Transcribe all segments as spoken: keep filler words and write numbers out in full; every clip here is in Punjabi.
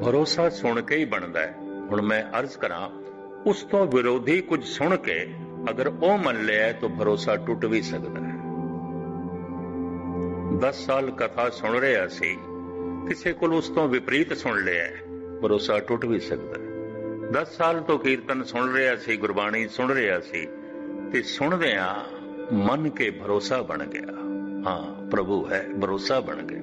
ਭਰੋਸਾ ਸੁਣ ਕੇ ਹੀ ਬਣਦਾ ਹੈ। ਹੁਣ ਮੈਂ ਅਰਜ਼ ਕਰਾਂ, ਉਸ ਤੋਂ ਵਿਰੋਧੀ ਕੁਝ ਸੁਣ ਕੇ ਅਗਰ ਉਹ ਮੰਨ ਲਿਆ ਤਾਂ ਭਰੋਸਾ ਟੁੱਟ ਵੀ ਸਕਦਾ ਹੈ। ਦਸ ਸਾਲ ਕਥਾ ਸੁਣ ਰਿਹਾ ਸੀ, ਕਿਸੇ ਕੋਲ ਉਸ ਤੋਂ ਵਿਪਰੀਤ ਸੁਣ ਲਿਆ, ਭਰੋਸਾ ਟੁੱਟ ਵੀ ਸਕਦਾ ਹੈ। ਦਸ ਸਾਲ ਤੋਂ ਕੀਰਤਨ ਸੁਣ ਰਿਹਾ ਸੀ, ਗੁਰਬਾਣੀ ਸੁਣ ਰਿਹਾ ਸੀ, ਤੇ ਸੁਣਦਿਆਂ ਮੰਨ ਕੇ ਭਰੋਸਾ ਬਣ ਗਿਆ, ਹਾਂ ਪ੍ਰਭੂ ਹੈ, ਭਰੋਸਾ ਬਣ ਗਿਆ।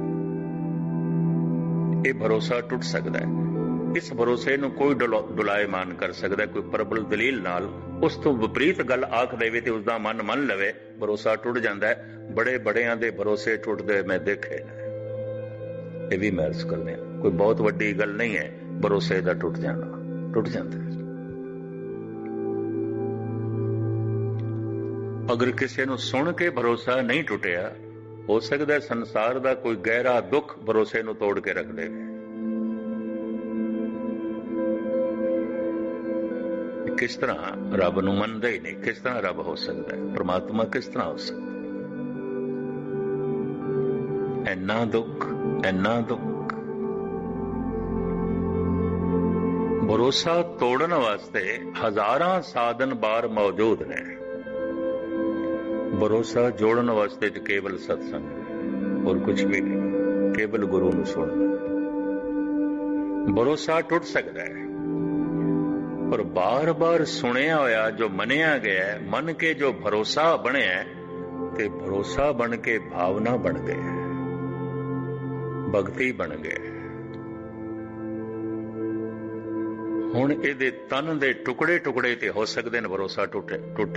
ਇਹ ਭਰੋਸਾ ਟੁੱਟ ਸਕਦਾ ਹੈ। ਇਸ ਭਰੋਸੇ ਨੂੰ ਕੋਈ ਡੁਲਾਇਮਾਨ ਕਰ ਸਕਦਾ, ਕੋਈ ਪ੍ਰਬਲ ਦਲੀਲ ਨਾਲ ਉਸ ਤੋਂ ਵਿਪਰੀਤ ਗੱਲ ਆਖ ਦੇਵੇ ਤੇ ਉਸਦਾ ਮਨ ਮੰਨ ਲਵੇ, ਭਰੋਸਾ ਟੁੱਟ ਜਾਂਦਾ ਹੈ। ਬੜੇ ਬੜਿਆਂ ਦੇ ਭਰੋਸੇ ਟੁੱਟਦੇ ਮੈਂ ਦੇਖੇ ਨੇ, ਇਹ ਵੀ ਮੈਂ ਅਰਜ਼ ਕਰਦੇ ਹਾਂ, ਕੋਈ ਬਹੁਤ ਵੱਡੀ ਗੱਲ ਨਹੀਂ ਹੈ ਭਰੋਸੇ ਦਾ ਟੁੱਟ ਜਾਣਾ, ਟੁੱਟ ਜਾਂਦਾ ਹੈ। ਅਗਰ ਕਿਸੇ ਨੂੰ ਸੁਣ ਕੇ ਭਰੋਸਾ ਨਹੀਂ ਟੁੱਟਿਆ, ਹੋ ਸਕਦਾ ਸੰਸਾਰ ਦਾ ਕੋਈ ਗਹਿਰਾ ਦੁੱਖ ਭਰੋਸੇ ਨੂੰ ਤੋੜ ਕੇ ਰੱਖ ਦੇਵੇ। ਕਿਸ ਤਰ੍ਹਾਂ ਰੱਬ ਨੂੰ ਮੰਨਦਾ ਹੀ ਨਹੀਂ, ਕਿਸ ਤਰ੍ਹਾਂ ਰੱਬ ਹੋ ਸਕਦਾ ਹੈ, ਪ੍ਰਮਾਤਮਾ ਕਿਸ ਤਰ੍ਹਾਂ ਹੋ ਸਕਦਾ? ਇੰਨਾ ਦੁੱਖ, ਇੰਨਾ ਦੁੱਖ। ਭਰੋਸਾ ਤੋੜਨ ਵਾਸਤੇ ਹਜ਼ਾਰਾਂ ਸਾਧਨ ਬਾਹਰ ਮੌਜੂਦ ਨੇ, ਭਰੋਸਾ ਜੋੜਨ ਵਾਸਤੇ ਤੇ ਕੇਵਲ ਸਤਸੰਗ, ਹੋਰ ਕੁਝ ਵੀ ਨਹੀਂ, ਕੇਵਲ ਗੁਰੂ ਨੂੰ ਸੁਣਨਾ। ਭਰੋਸਾ ਟੁੱਟ ਸਕਦਾ ਹੈ, ਪਰ ਬਾਰ-ਬਾਰ ਸੁਣਿਆ ਹੋਇਆ ਜੋ ਮੰਨਿਆ ਗਿਆ, ਮੰਨ ਕੇ ਜੋ ਭਰੋਸਾ ਬਣਿਆ, ਤੇ ਭਰੋਸਾ ਬਣ ਕੇ ਭਾਵਨਾ ਬਣ ਗਈ, ਭਗਤੀ ਬਣ ਗਏ। ਹੁਣ ਇਹਦੇ ਤਨ ਦੇ ਟੁਕੜੇ ਟੁਕੜੇ ਤੇ ਹੋ ਸਕਦੇ ਨੇ ਭਰੋਸਾ ਟੁੱਟੇ ਟੁੱਟੇ